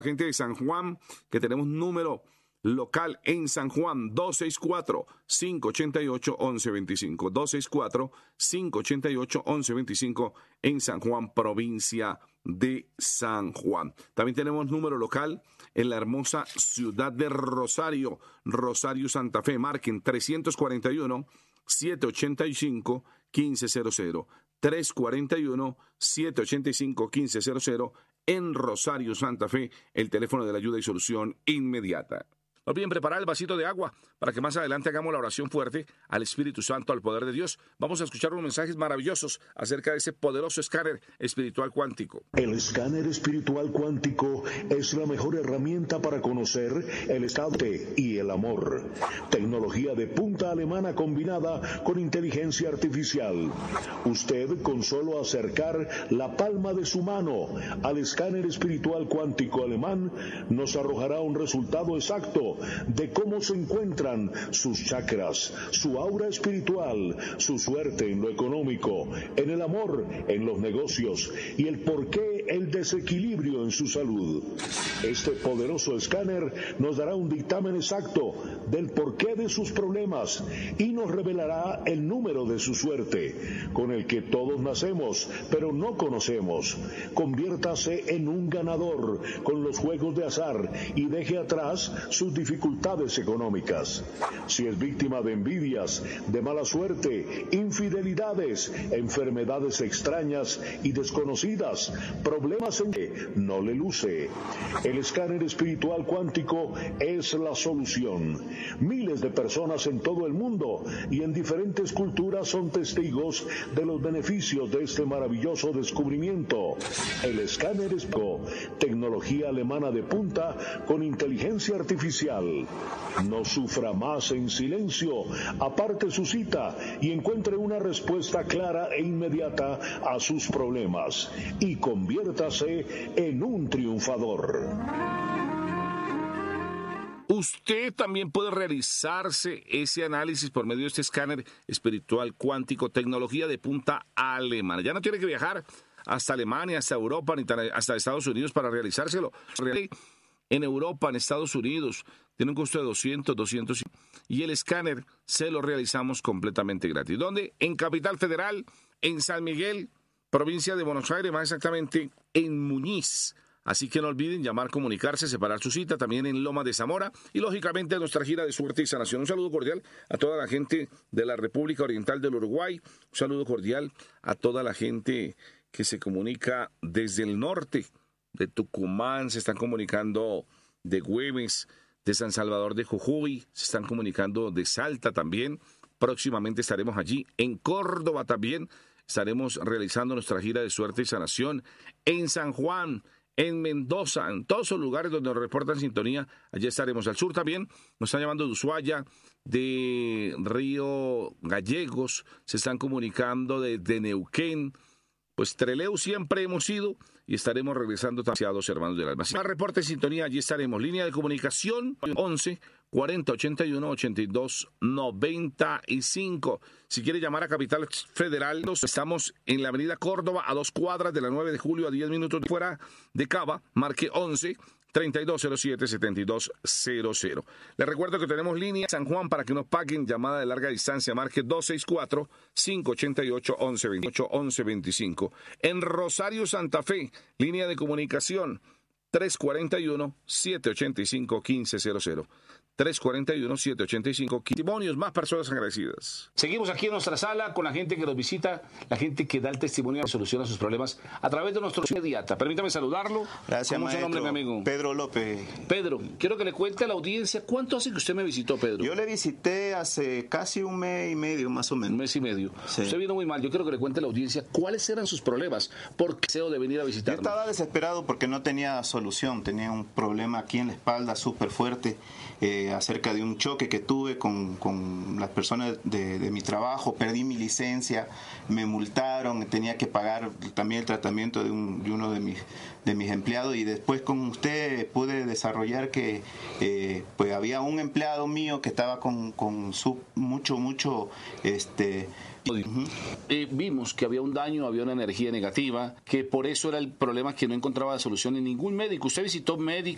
Gente de San Juan, que tenemos número local en San Juan, 264-588-1125. 264-588-1125 en San Juan, provincia de San Juan. También tenemos número local en la hermosa ciudad de Rosario, Rosario Santa Fe. Marquen 341-785-1500. 341-785-1500 en Rosario Santa Fe, el teléfono de la ayuda y solución inmediata. No olviden preparar el vasito de agua para que más adelante hagamos la oración fuerte al Espíritu Santo, al poder de Dios. Vamos a escuchar unos mensajes maravillosos acerca de ese poderoso escáner espiritual cuántico. El escáner espiritual cuántico es la mejor herramienta para conocer el estado y el amor. Tecnología de punta alemana combinada con inteligencia artificial. Usted, con solo acercar la palma de su mano al escáner espiritual cuántico alemán, nos arrojará un resultado exacto de cómo se encuentran sus chakras, su aura espiritual, su suerte en lo económico, en el amor, en los negocios y el porqué el desequilibrio en su salud. Este poderoso escáner nos dará un dictamen exacto del porqué de sus problemas y nos revelará el número de su suerte, con el que todos nacemos, pero no conocemos. Conviértase en un ganador con los juegos de azar y deje atrás sus dificultades económicas. Si es víctima de envidias, de mala suerte, infidelidades, enfermedades extrañas y desconocidas, problemas en que no le luce, el escáner espiritual cuántico es la solución. Miles de personas en todo el mundo y en diferentes culturas son testigos de los beneficios de este maravilloso descubrimiento. El escáner es tecnología alemana de punta con inteligencia artificial. No sufra más en silencio, aparte su cita y encuentre una respuesta clara e inmediata a sus problemas y conviértase en un triunfador. Usted también puede realizarse ese análisis por medio de este escáner espiritual cuántico, tecnología de punta alemana. Ya no tiene que viajar hasta Alemania, hasta Europa, ni hasta Estados Unidos para realizárselo. En Europa, en Estados Unidos, tiene un costo de 200 y el escáner se lo realizamos completamente gratis. ¿Dónde? En Capital Federal, en San Miguel, provincia de Buenos Aires, más exactamente en Muñiz. Así que no olviden llamar, comunicarse, separar su cita, también en Loma de Zamora y lógicamente nuestra gira de suerte y sanación. Un saludo cordial a toda la gente de la República Oriental del Uruguay, un saludo cordial a toda la gente que se comunica desde el norte, de Tucumán, se están comunicando de Güemes, de San Salvador de Jujuy, se están comunicando de Salta también. Próximamente estaremos allí, en Córdoba también, estaremos realizando nuestra gira de suerte y sanación, en San Juan, en Mendoza, en todos esos lugares donde nos reportan sintonía, allí estaremos. Al sur también, nos están llamando de Ushuaia, de Río Gallegos, se están comunicando de Neuquén. Pues Trelew siempre hemos ido y estaremos regresando demasiados hermanos del alma. Más reporte de sintonía, allí estaremos. Línea de comunicación 11 40 81 82 95. Si quiere llamar a Capital Federal, estamos en la avenida Córdoba, a 2 cuadras de la 9 de julio, a 10 minutos fuera de Cava. Marque 11 3207-7200. Les recuerdo que tenemos línea San Juan para que nos paguen llamada de larga distancia. Marque 264-588-1125. En Rosario Santa Fe, línea de comunicación 341-785-1500. 341-785. Testimonios, más personas agradecidas. Seguimos aquí en nuestra sala con la gente que nos visita, la gente que da el testimonio y soluciona sus problemas a través de nuestro inmediata. Permítame saludarlo. Gracias, ¿Cómo es su nombre, mi amigo? Pedro López. Pedro, quiero que le cuente a la audiencia cuánto hace que usted me visitó, Pedro. Yo le visité hace casi un mes y medio, más o menos. Un mes y medio. Sí. Usted vino muy mal. Yo quiero que le cuente a la audiencia cuáles eran sus problemas. ¿Por qué deseo de venir a visitarnos? Yo estaba desesperado porque no tenía solución. Tenía un problema aquí en la espalda súper fuerte. Acerca de un choque que tuve con las personas de mi trabajo, perdí mi licencia, me multaron, tenía que pagar también el tratamiento de uno de mis empleados, y después con usted pude desarrollar que pues había un empleado mío que estaba con mucho vimos que había un daño, había una energía negativa, que por eso era el problema, que no encontraba solución en ningún médico. Usted visitó médicos